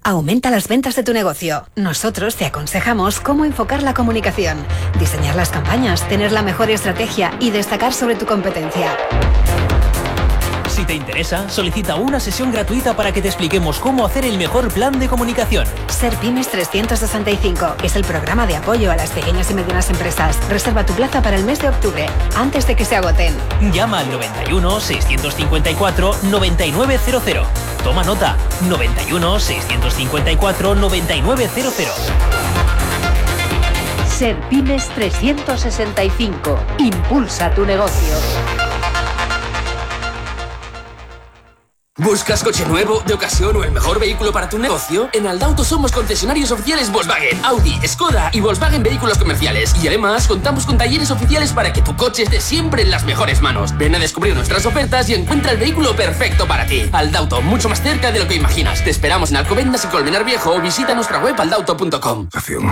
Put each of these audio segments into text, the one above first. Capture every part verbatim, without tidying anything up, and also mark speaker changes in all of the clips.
Speaker 1: Aumenta las ventas de tu negocio. Nosotros te aconsejamos cómo enfocar la comunicación, diseñar las campañas, tener la mejor estrategia y destacar sobre tu competencia.
Speaker 2: Si te interesa, solicita una sesión gratuita para que te expliquemos cómo hacer el mejor plan de comunicación.
Speaker 1: Serpymes trescientos sesenta y cinco es el programa de apoyo a las pequeñas y medianas empresas. Reserva tu plaza para el mes de octubre, antes de que se agoten.
Speaker 2: Llama al noventa y uno, seiscientos cincuenta y cuatro, noventa y nueve cero cero. Toma nota, noventa y uno, seiscientos cincuenta y cuatro, noventa y nueve cero cero.
Speaker 3: Serpymes trescientos sesenta y cinco. Impulsa tu negocio.
Speaker 4: ¿Buscas coche nuevo, de ocasión o el mejor vehículo para tu negocio? En Aldauto somos concesionarios oficiales Volkswagen, Audi, Skoda y Volkswagen Vehículos Comerciales. Y además contamos con talleres oficiales para que tu coche esté siempre en las mejores manos. Ven a descubrir nuestras ofertas y encuentra el vehículo perfecto para ti. Aldauto, mucho más cerca de lo que imaginas. Te esperamos en Alcobendas y Colmenar Viejo o visita nuestra web aldauto punto com.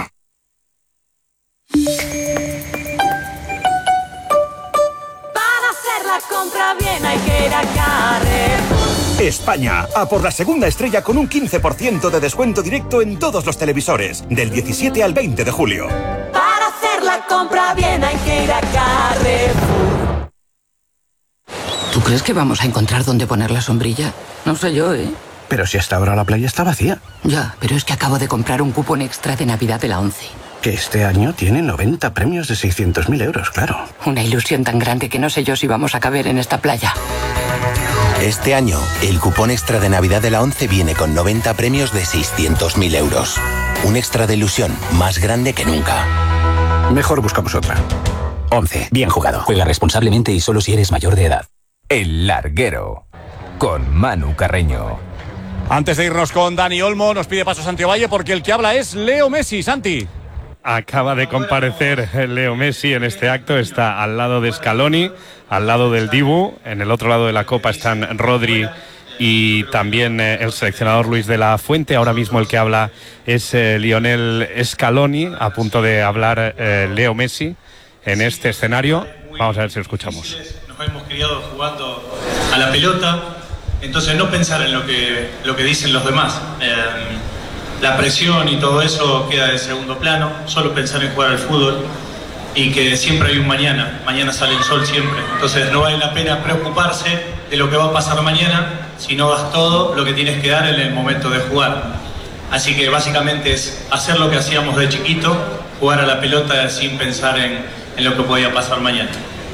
Speaker 5: Para hacer la compra bien hay que ir a Carrefour.
Speaker 6: España, a por la segunda estrella con un quince por ciento de descuento directo en todos los televisores, del diecisiete al veinte de julio.
Speaker 5: Para hacer la compra bien hay que ir a Carrefour.
Speaker 7: ¿Tú crees que vamos a encontrar dónde poner la sombrilla? No sé yo, ¿eh?
Speaker 8: Pero si hasta ahora la playa está vacía.
Speaker 7: Ya, pero es que acabo de comprar un cupón extra de Navidad de la ONCE.
Speaker 8: Que este año tiene noventa premios de seiscientos mil euros, claro.
Speaker 7: Una ilusión tan grande que no sé yo si vamos a caber en esta playa.
Speaker 9: Este año, el cupón extra de Navidad de la ONCE viene con noventa premios de seiscientos mil euros. Un extra de ilusión más grande que nunca.
Speaker 8: Mejor buscamos otra.
Speaker 10: ONCE. Bien jugado. Juega responsablemente y solo si eres mayor de edad.
Speaker 11: El Larguero, con Manu Carreño.
Speaker 12: Antes de irnos con Dani Olmo, nos pide paso Santi Ovalle porque el que habla es Leo Messi. Santi.
Speaker 13: Acaba de comparecer Leo Messi en este acto, está al lado de Scaloni, al lado del Dibu, en el otro lado de la copa están Rodri y también eh, el seleccionador Luis de la Fuente. Ahora mismo el que habla es eh, Lionel Scaloni, a punto de hablar eh, Leo Messi en este escenario. Vamos a ver si lo escuchamos.
Speaker 14: Nos hemos criado jugando a la pelota, entonces no pensar en lo que, lo que dicen los demás. Eh, La presión y todo eso queda de segundo plano, solo pensar en jugar al fútbol y que siempre hay un mañana, mañana sale el sol siempre, entonces no vale la pena preocuparse de lo que va a pasar mañana si no das todo lo que tienes que dar en el momento de jugar. Así que básicamente es hacer lo que hacíamos de chiquito, jugar a la pelota sin pensar en, en lo que podía pasar mañana.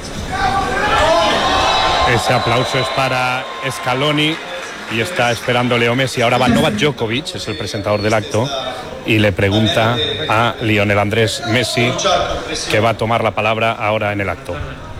Speaker 13: Ese aplauso es para Scaloni. Y está esperando Leo Messi. Ahora va Novak Djokovic, es el presentador del acto, y le pregunta a Lionel Andrés Messi, que va a tomar la palabra ahora en el acto.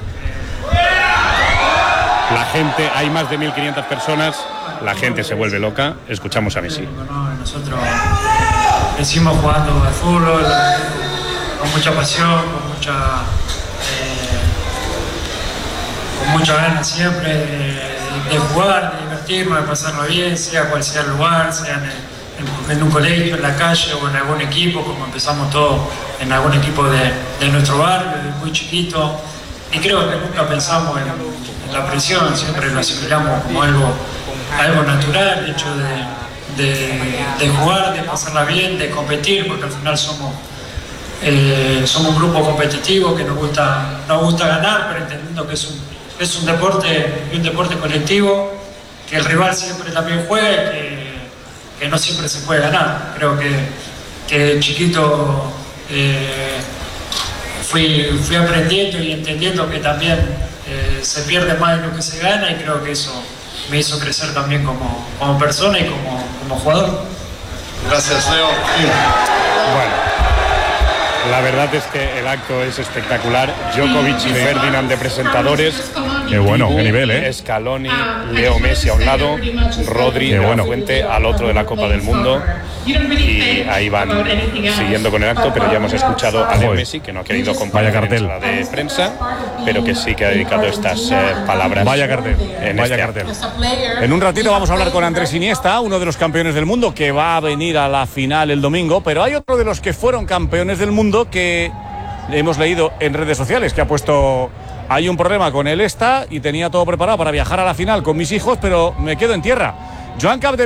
Speaker 13: La gente, hay más de mil quinientas personas, la gente se vuelve loca. Escuchamos a Messi.
Speaker 15: Nosotros decimos jugando al fútbol con mucha pasión, con mucha, eh, con mucha ganas siempre de, de jugar, de divertirnos, de pasarlo bien, sea cual sea el lugar, sea en, el, en un colegio, en la calle o en algún equipo, como empezamos todos en algún equipo de, de nuestro barrio, desde muy chiquito. Y creo que nunca pensamos en, en la presión, siempre lo asimilamos como algo, algo natural, el hecho de, de, de jugar, de pasarla bien, de competir, porque al final somos, eh, somos un grupo competitivo que nos gusta, nos gusta ganar, pero entendiendo que es un, es un deporte, un deporte colectivo, que el rival siempre también juega y que, que no siempre se puede ganar. Creo que, que chiquito eh, fui, fui aprendiendo y entendiendo que también eh, se pierde más de lo que se gana, y creo que eso me hizo crecer también como, como persona y como, como jugador.
Speaker 13: Gracias, Leo. Bueno, la verdad es que el acto es espectacular. Djokovic y Ferdinand de presentadores.
Speaker 12: Qué bueno, qué nivel, ¿eh?
Speaker 13: Scaloni, Leo Messi a un lado, Rodri de la Fuente al otro de la Copa del Mundo. Y ahí van siguiendo con el acto, pero ya hemos escuchado a Leo Messi, que no ha querido acompañar en la de prensa, pero que sí que ha dedicado estas eh, palabras.
Speaker 12: Vaya cartel,
Speaker 13: en
Speaker 12: vaya
Speaker 13: este
Speaker 12: cartel. En un ratito vamos a hablar con Andrés Iniesta, uno de los campeones del mundo, que va a venir a la final el domingo, pero hay otro de los que fueron campeones del mundo que hemos leído en redes sociales, que ha puesto: hay un problema con el esta y tenía todo preparado para viajar a la final con mis hijos, pero me quedo en tierra. Joan Capdevila